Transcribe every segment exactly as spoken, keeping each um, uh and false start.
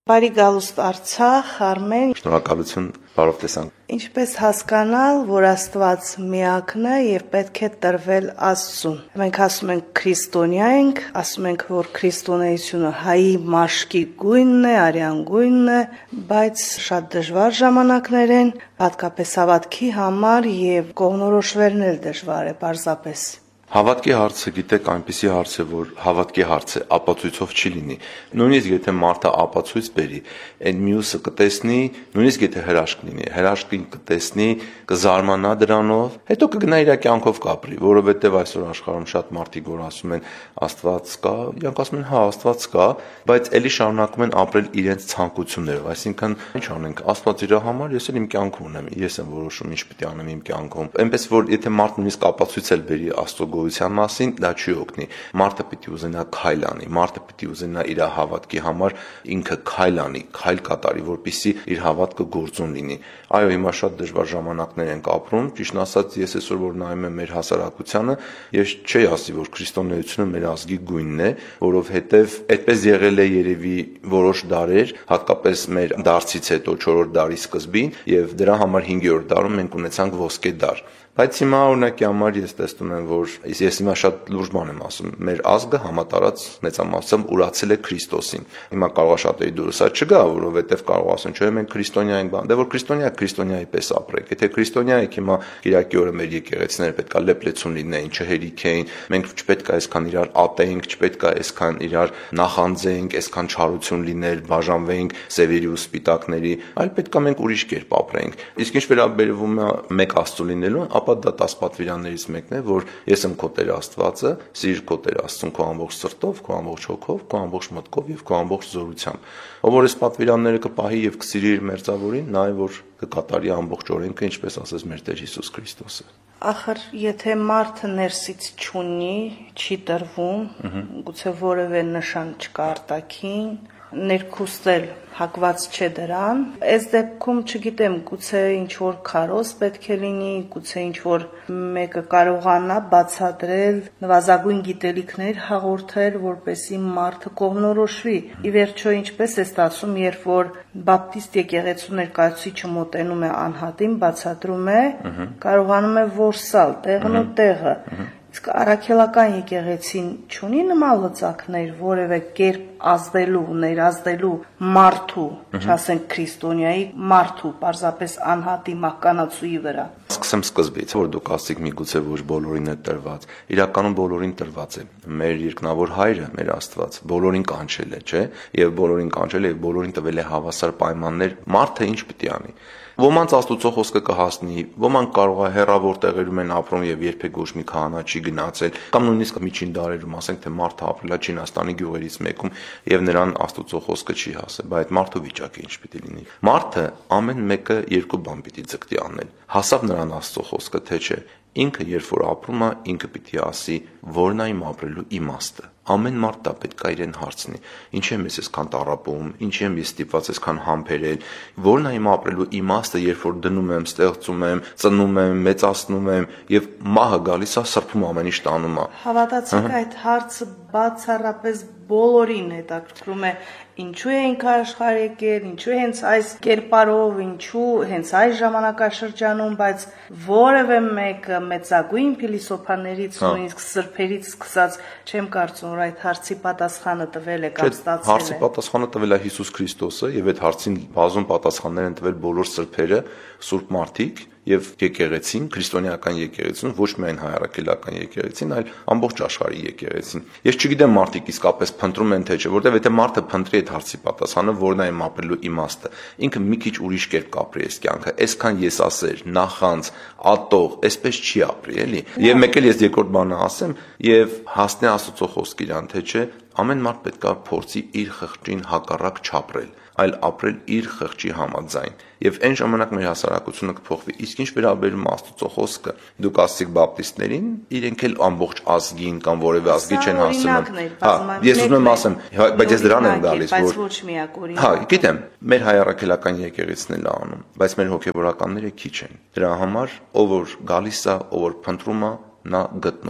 Բարի գալուստ Արցախ, Արմեն։ Շնորհակալություն, բարով տեսանք։ Ինչպես հասկանալ, որ Աստված միակն է եւ պետք է տրվել Աստծուն։ Մենք ասում ենք քրիստոնյա ենք, ասում ենք, որ քրիստոնեությունը հայի մաշկի գույնն է, արյան գույնն է, բայց շատ դժվար ժամանակներ են, հատկապես հավատքի համար եւ կողմնորոշվելն էլ դժվար է պարզապես։ Հավատքի հարցը, գիտեք, այնպիսի հարց է, որ հավատքի հարց է, ապացույցով չի լինի։ Նույնիսկ եթե մարդը ապացույց բերի, այն մյուսը կտեսնի, նույնիսկ եթե հրաշք լինի, հրաշքին կտեսնի, կզարմանա դրանով, հետո կգնա իր կյանքով կապրի, որովհետև այսօր աշխարհում շատ մարդիկ որ ասում են Աստված կա, իրանք ասում են հա, Աստված կա, բայց ելի շարունակում են ապրել իրենց ցանկություններով, այսինքն ինչ անենք, Աստված իր համար, ես էլ իմ կյանքը ունեմ, ես եմ որոշում ինչ պետք է անեմ իմ կյանքում։ Այնպես որ եթե մարդը նույնիսկ ապացույց էլ բերի Աստծո գոյության մասին, դա չի օգնի։ Մարդը պիտի ուզենա քայլ անի, մարդը պիտի ուզենա իր հավատքի համար ինքը քայլ անի, քայլ կատարի, որպեսզի իր հավատքը գործուն լինի։ Այո, հիմա շատ դժվար ժամանակներ ենք ապրում, ճիշտ ասած, ես այսօր որ նայում եմ մեր հասարակությանը, ես չի ասի, որ քրիստոնեությունը մեր ազգի գույնն է, որովհետև այդպես եղել է երևի որոշ դարեր, հատկապես մեր դարձից հետո չորրորդ դարի սկզբին, եւ դրա համար հինգերորդ դարում մենք ունեցանք ոսկե դար։ Բայց հիմա օրինակի համար ես տեսնում եմ, որ ես հիմա շատ լուրջ բան եմ ասում, մեր ազգը համատարած մեծամասամբ ուրացել է Քրիստոսին։ Հիմա կարող է շատերի դուրս այդ չգա, որովհետև կարող ասեն, չէ, մենք քրիստոնյա ենք, բան, դե որ քրիստոնյա քրիստոնյայի պես ապրեք։ Եթե քրիստոնյա եք, հիմա Կիրակի օրը մեր եկեղեցիները պետք է լեփլեցուն լինեին, չհերիք էին, մենք չպետք է այսքան իրար ատենք, չպետք է այսքան իրար նախանձենք, այսքան չարություն լիներ, բաժանվենք սևերի ու սպիտակների, այլ պետք է մենք ուրիշ կերպ ապրենք։ Իսկ ինչ վերաբերվում է մեկ Աստծո լինելուն, ապա դա տասը պատվիրաններից մեկն է, որ ես եմ քո Տեր Աստվածը, սիր քո Տեր Աստծուն քո ամբողջ սրտով, քո ամբողջ հոգով, քո ամբողջ մտքով եւ քո ամբողջ զորությամբ։ Ով որ այս պատվիրանները կպահի եւ կսիրի իր մերձավորին, նա է որ կկատարի ամբողջ օրենքը, ինչպես ասեց մեր Տեր Հիսուս Քրիստոսը։ Ախր եթե մարդը ներսից չունի, չի տրվում, գուցե որևէ նշան չկա արտաքին, ներքուստել հակված չէ դրան, այս դեպքում չգիտեմ, գուցե ինչ-որ քարոզ պետք է լինի, գուցե ինչ-որ մեկը կարողանա բացատրել, նվազագույն գիտելիքներ հաղորդել, որպեսզի մարդը կողմնորոշվի։ Ի վերջո ինչպես է ստացվում, երբ որ բապտիստ եկեղեցու ներկայացուցիչը մոտենում է անհատին, բացատրում է, կարողանում է որսալ տեղն ու տեղը։ Իսկ առաքելական եկեղեցին չունի նման լծակներ, որևէ կերպ ազդելու, ներազդելու մարդու, չասենք քրիստոնյայի, մարդու, պարզապես անհատի մահկանացուի վրա։ Սկսեմ սկզբից, որ դուք ասեք միգուցե ոչ բոլորին է տրված։ Իրականում բոլորին տրված է։ Մեր երկնավոր Հայրը, մեր Աստված, բոլորին կանչել է, չէ՞, եւ բոլորին կանչել է եւ բոլորին տվել է հավասար պայմաններ։ Մարդը ինչ պիտի անի։ Ոմանց Աստուծո խոսքը կհասնի, ոմանք կարող է հեռավոր տեղերում են ապրում եւ երբեք ոչ մի քահանա չի գնացել, կամ նույնիսկ միջին դարերում ասենք թե մարդը ապրել է Չինաստանի գյուղերից մեկում եւ նրան Աստուծո խոսքը չի հասել, բայց այդ մարդու վիճակը ինչ պիտի լինի։ Մարդը ամեն մեկը երկու բան պիտի ձգտի անել։ Հասավ նրան Աստծո խոսքը, թե չէ։ Ինքը երբ որ ապրում է, ինքը պիտի ասի, որն է իմ ապրելու իմաստը։ Ամեն մարդ դա պետք է իրեն հարցնի։ Ինչի եմ ես այսքան տառապում, ինչի եմ ես ստիպված այսքան համբերել, որն է իմ ապրելու իմաստը, երբ որ դնում եմ, ստեղծում եմ, ծնում եմ, մեծացնում եմ եւ մահը գալիս է, սրբում ամեն ինչ տանում է։ Հավատացեք, այդ հարցը բացառապես բոլորին հետաքրքրում է, ինչու ենք աշխարհ եկել, ինչու հենց այս կերպարով, ինչու հենց այս ժամանակաշրջանում, բայց որևէ մեկը մեծագույն փիլիսոփաներից, նույնիսկ սրբերից սկսած, չեմ կարծում, որ այդ հարցի պատասխանը տվել է կամ ստացել է։ Հարցի պատասխանը տվել է Հիսուս Քրիստոսը եւ այդ հարցին բազում պատասխաններ են տվել բոլոր սրբերը, սուրբ մարդիկ եւ եկեղեցին, քրիստոնեական եկեղեցին, ոչ միայն հայարակելական եկեղեցին, այլ ամբողջ աշխարհի եկեղեցին։ Ես չգիտեմ մարդիկ իսկապես փնտրում են թե չէ, որտեվ եթե մարդը փնտրի այդ հարցի պատասխանը, որն է իմ ապրելու իմաստը, ինքը մի քիչ ուրիշ կերպ կապրի այս կյանքը, այսքան եսասեր, նախանձ, ատող, այսպես չի ապրի, էլի։ Եվ մեկ էլ ես երկրորդ բանը ասեմ եւ հասնի Աստծո խոսք իրան, թե չէ, ամեն մարդ պետք է փորձի իր խղճին հակառակ չապրել, այլ ապրել իր խղճի համաձայն։ Եվ այն ժամանակ մեր հասարակությունը կփոխվի։ Իսկ ինչ վերաբերում Աստծո խոսքը, դուք ասացիք բապտիստներին, իրենք էլ ամբողջ ազգին կամ որևէ ազգի չեն հասցնում։ Հա, ես ուզում եմ ասեմ, բայց ես դրան եմ գալիս, որ ոչ միակ օրինակ։ Հա, գիտեմ, մեր հայարակելական եկեղեցին էլ անում, բայց մեր հոգեվորականները քիչ են։ Դրա համար ով որ գալիս է, ով որ փնտրում է, նա գտնում է։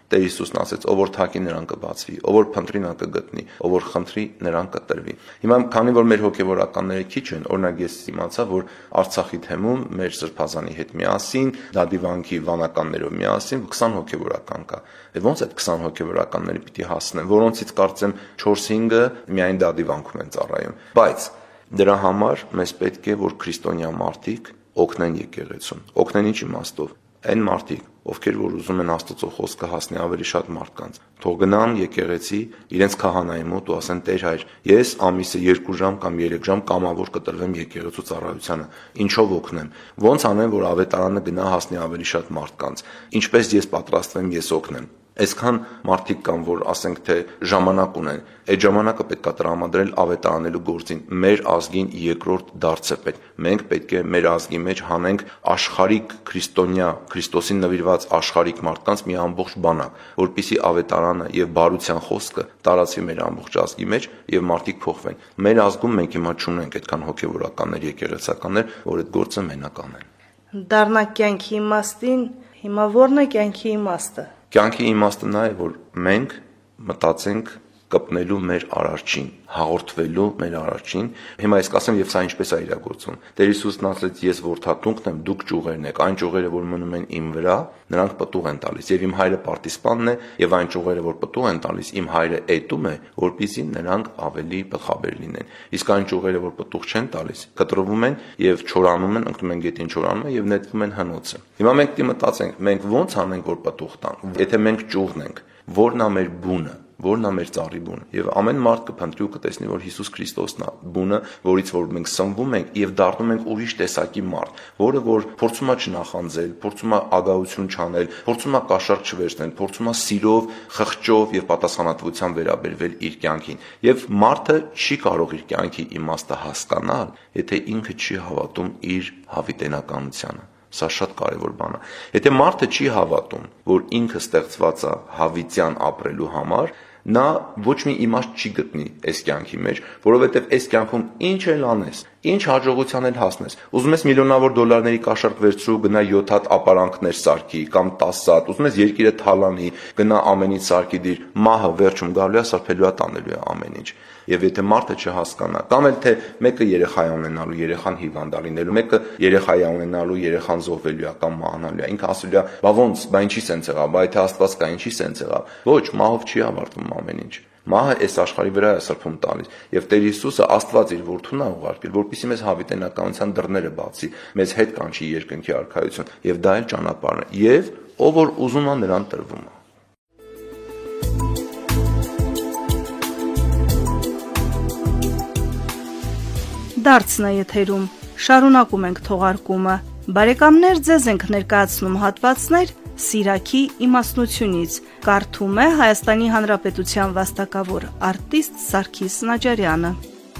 Տեր Հիսուսն ասեց, ով որ թակի նրան կբացվի, ով որ փնտրի նա կգտնի, ով որ խնդրի նրան կտրվի։ Հիմա քանի որ մեր հոգևորականները քիչ են, օրինակ ես իմացա, որ Արցախի թեմում մեր Սրբազանի հետ միասին, Դադիվանքի վանականներով միասին քսան հոգևորական կա։ Ոնց այդ քսան հոգևորականները պիտի հասնեն, որոնցից կարծեմ չորս-հինգը միայն Դադիվանքում են ծառայում։ Բայց դրա համար մեզ պետք է որ քրիստոնյա մարդիկ օգնեն եկեղեցուն։ Օգնեն ինչ իմաստով։ Այն մարդիկ, ովքեր որ ուզում են Աստծո խոսքը հասնի ավելի շատ մարդկանց, թող գնան եկեղեցի իրենց քահանայի մոտ ու ասեն՝ Տեր հայր, ես ամիսը երկու ժամ կամ երեք ժամ կամավոր կտրվեմ եկեղեցու ծառայությանը, ինչով օգնեմ, ոնց անեմ, որ ավետարանը գնա հասնի ավելի շատ մարդկանց, ինչպես ես պատրաստվեմ, ես օգնեմ։ Այսքան մարդիկ կան, որ ասենք թե ժամանակ ունեն, այդ ժամանակը պետք է տրամադրել ավետարանելու գործին։ Մեր ազգին երկրորդ դարձը պետք։ Մենք պետք է մեր ազգի մեջ հանենք աշխարհիկ քրիստոնյա, Քրիստոսին նվիրված աշխարհիկ մարդկանց մի ամբողջ բանակ, որպեսզի ավետարանը եւ բարության խոսքը տարածվի մեր ամբողջ ազգի մեջ եւ մարդիկ փոխվեն։ Մեր ազգում մենք հիմա չունենք այդքան հոգեվորականներ, եկեղեցականներ, որ այդ գործը մենակ անեն։ Դառնա կյանքի իմաստին, հիմա ո՞րն է կյանքի իմաստը։ Կյանքի իմաստը նա է, որ մենք մտածենք կպնելու մեր արարչին, հաղորդվելու մեր արարչին։ Հիմա ես կասեմ, եւ սա ինչպես է իրագործվում։ Տեր Հիսուսն ասաց, ես որդատունքն եմ, դուք ճյուղերն եք, այն ճյուղերը, որ մնում են իմ վրա, նրանք պտուղ են տալիս, եւ իմ հայրը պարտիսպանն է, եւ այն ճյուղերը, որ պտուղ են տալիս, իմ հայրը էտում է, որպեսզի նրանք ավելի բխաբեր լինեն։ Իսկ այն ճյուղերը, որ պտուղ չեն տալիս, կտրվում են եւ չորանում են, ընկնում են գետին չորանում եւ նետվում են հնոցը։ Հիմա մենք դի մտածենք, մենք ո՞նց անենք, որ պտուղ տան։ Եթե մենք ճյուղն ենք, որն է մեր բունը, որն է մեր ծառի բունը։ Եվ ամեն մարդ կփնտրի ու կտեսնի, որ Հիսուս Քրիստոսն է բունը, որից որ մենք սնվում ենք եւ դառնում ենք ուրիշ տեսակի մարդ, որը որ փորձում է չնախանձել, փորձում է ագահություն չանել, փորձում է կաշառք չվերցնել, փորձում է սիրով, խղճով եւ պատասխանատվությամբ վերաբերվել իր կյանքին։ Եվ մարդը չի կարող իր կյանքի իմաստը հասկանալ, եթե ինքը չի հավատում իր հավիտենականությանը։ Սա շատ կարևոր բան է։ Եթե մարդը չի հավատում, որ ինքը ստեղծված է հավիտյան ապրելու համար, նա ոչ մի իմաստ չի գտնի այս կյանքի մեջ, որովհետև այս կյանքում ինչ էլ անես, ինչ հաջողության էլ հասնես, ուզում ես միլիոնավոր դոլարների կաշառք վերցրու, գնա յոթ հատ ապարանքներ սարքի կամ տասը հատ, ուզում ես երկիրը թալանի, գնա ամեն ինչ սարքի դիր, մահը վերջում գալու է, սարփելու է, տանելու է ամեն ինչ։ Եվ եթե մարդը չհասկանա, կամ էլ թե մեկը երեխա ունենալու, երեխան հիվանդ լինելու, մեկը երեխա ունենալու, երեխան զոհվելու է կամ մահանալու է, ինքը ասելու է, բա ոնց, բա ինչի սենց եղավ, բա եթե Աստված կա, ինչի սենց եղավ։ Ոչ, մահով չի ավարտվում ամեն ինչ։ Մահը այս աշխարհի վրա է սրբում տալիս, եւ Տեր Հիսուսը Աստված իր որդուն է ուղարկել, որպեսզի մեզ հավիտենականության դռները բացի, մեզ հետ կանչի երկնքի արքայություն, եւ դա էլ ճանապարհն է, եւ ով որ ուզում է նրան տրվում է։ Դարձն է եթերում, շարունակում ենք թողարկումը։ Բարեկամներ, ձեզ ենք ներկայացնում հատվածներ Սիրակի իմաստնությունից։ Կարդում է Հայաստանի Հանրապետության վաստակավոր արտիստ Սարգիս Նաջարյանը։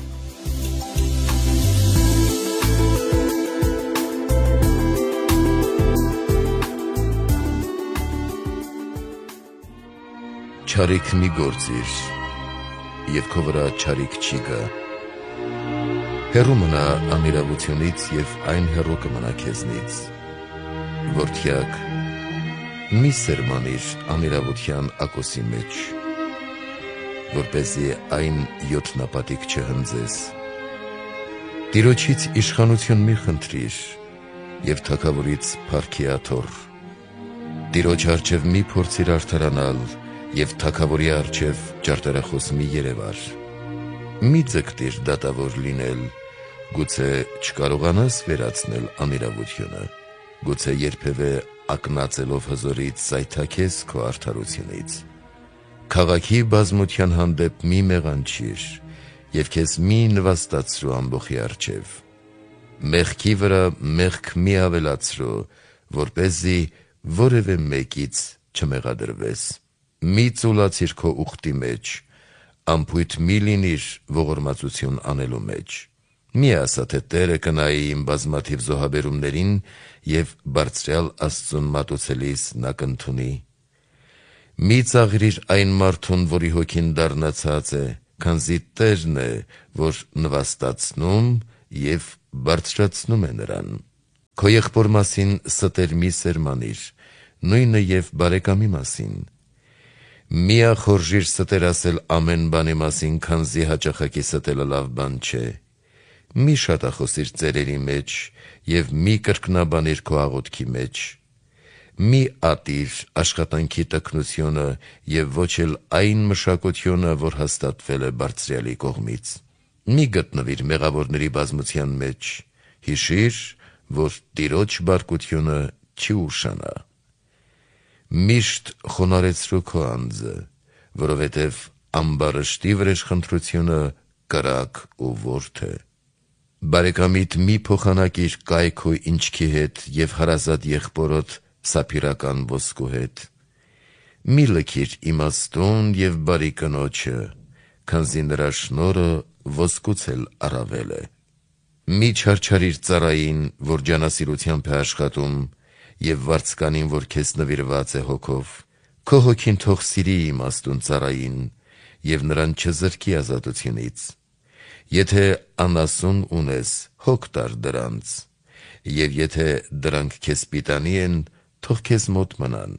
Չարիք մի գործիր, եւ քո վրա չարիք չի գա։ Հեռու մնա անիրավությունից եւ այն հեռու կմնա քեզնից։ Որդյակ, մի սերմանիր անիրավության ակոսի մեջ, որպեսզի այն յոթնապատիկ չհնձես։ Տիրոջից իշխանություն մի խնդրիր եւ թագավորից փառքի աթոռ։ Տիրոջ առջև մի փորձիր արդարանալ եւ թագավորի առջև ջարդարախոս մի երևար։ Մի ձգտիր դատավոր լինել, գուցե չկարողանաս վերացնել անիրավությունը, գուցե երբևէ ակնածելով հզորից զայթաքես քո արդարությունից։ Քաղաքի բազմության հանդեպ մի մեղանչիր եւ քեզ մի նվաստացրու ամբոխի առջև։ Մեղքի վրա մեղք մի ավելացրու, որպեսզի որևէ մեկից չմեղադրվես։ Մի ծուլացիր քո ուխտի մեջ, ամփույթ մի լինիր ողորմածություն անելու մեջ։ Մի ասա, թե Տերը կնայի իմ բազմաթիվ զոհաբերումներին եւ բարձրյալ Աստծուն մատուցելիս նա կընդունի։ Մի ծաղրիր այն մարդուն, որի հոգին դառնացած է, քանզի Տերն է, որ նվաստացնում եւ բարձրացնում է նրան։ Քո եղբոր մասին ստեր մի սերմանիր, նույնը եւ բարեկամի մասին։ Միա խորժիր ստեր ասել ամեն բանի մասին, քանզի հաճախակի ստելը լավ բան չէ։ Մի շատախոսիր ծերերի մեջ եւ մի կրկնաբանիր քո աղոթքի մեջ։ Մի ատիր աշխատանքի տքնությունը եւ ոչ էլ այն մշակությունը, որ հաստատվել է Բարձրյալի կողմից։ Մի գտնվիր մեղավորների բազմության մեջ, հիշիր, որ Տիրոջ բարկությունը չի ուշանա։ Միշտ խոնարեցրու քո անձը, որովհետև ամբարշտի վրեժխնդրությունը կրակ ու ворթ է։ Բարեկամիդ մի փոխանակիր կայքու ինչքի հետ եւ հարազատ եղբորոդ սափիրական ոսկու հետ։ Մի լքիր իմաստուն եւ բարի կնոջը, քանզի նրա շնորհը ոսկուց էլ առավել է։ Մի չարչարիր ծառային, որ ջանասիրությամբ է աշխատում, եւ վարձկանին, որ քեզ նվիրված է հոգով։ Քո հոգին թող սիրի իմաստուն ծառային եւ նրան չզրկի ազատությունից։ Եթե անասուն ունես, հոգ տար դրանց, եւ եթե դրանք քեզ պիտանի են, թող քեզ մոտ մնան։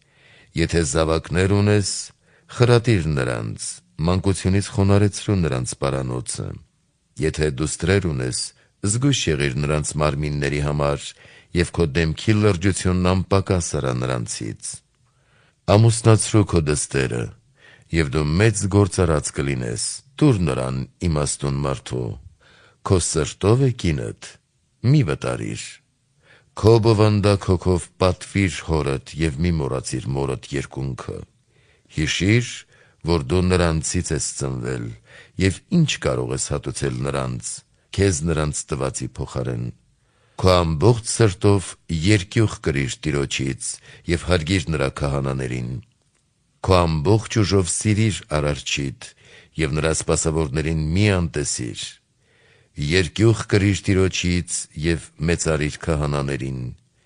Եթե զավակներ ունես, խրատիր նրանց, մանկությունից խոնարեցրու նրանց պարանոցը։ Եթե դուստրեր ունես, զգույշ եղիր նրանց մարմինների համար եւ քո դեմքի լրջությունն անպակաս արա նրանցից։ Ամուսնացրու քո դստերը, եւ դու մեծ գործարած կլինես, տուր նրան իմաստուն մարդու։ Քո սրտով է կինդ, մի վտարիր։ Քո բովանդակ հոգով պատվիր հորդ եւ մի մոռացիր մորդ երկունքը։ Հիշիր, որ դու նրանցից ես ծնվել եւ ինչ կարող ես հատուցել նրանց, քեզ նրանց տվածի փոխարեն։ Քո ամբողջ սրտով երկյուղ կրիր Տիրոջից եւ հարգիր նրա քահանաներին։ Քո ամբողջ ուժով սիրիր Արարչիդ եւ նրա սպասավորներին մի անտեսիր։ Երկյուղ կրիր Տիրոջից եւ մեծարիր քահանաներին։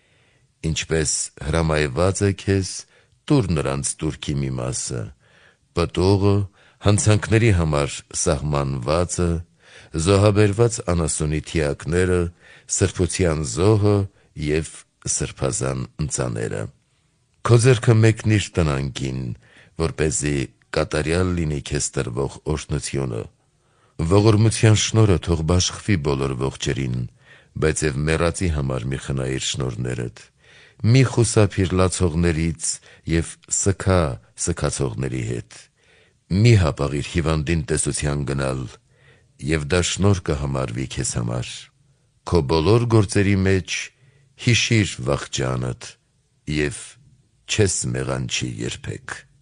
Ինչպես հրամայված է քեզ, տուր նրանց տուրքի մի մասը, պտուղը, հանցանքների համար սահմանվածը, զոհաբերված անասունի թիակները, սրբության զոհը եւ սրբազան ընծաները։ Քո ձեռքը մեկնիր տնանքին, որպեսզի կատարյալ լինի քեզ տրվող օրհնությունը։ Ողորմության շնորհը թող բաշխվի բոլոր ողջերին, բայց եւ մեռածի համար մի խնայիր շնորհներդ։ Մի խուսափիր լացողներից եւ սքա սքացողների հետ։ Մի հապաղիր հիվանդին տեսության գնալ, եւ դա շնորհ կհամարվի քեզ համար։ Քո բոլոր գործերի մեջ հիշիր վախճանդ եւ չես մեղանչի երբեք։